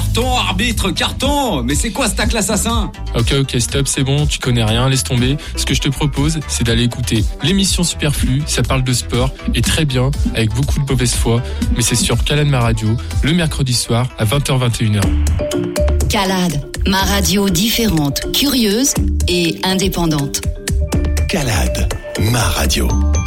Carton, arbitre, carton. Mais c'est quoi ce tacle assassin? Ok, stop, c'est bon, tu connais rien, laisse tomber. Ce que je te propose, c'est d'aller écouter l'émission Superflu, ça parle de sport, et très bien, avec beaucoup de mauvaise foi, mais c'est sur Calade Ma Radio, le mercredi soir, à 20h-21h. Calade, ma radio différente, curieuse et indépendante. Calade, ma radio.